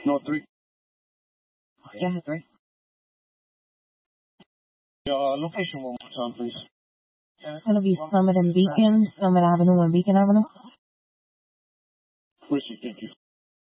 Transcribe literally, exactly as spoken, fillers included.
No, three. Yeah, three. Uh, location one more time, please. It's going to be Summit and Beacon, Summit Avenue and Beacon Avenue. Appreciate it. Thank you.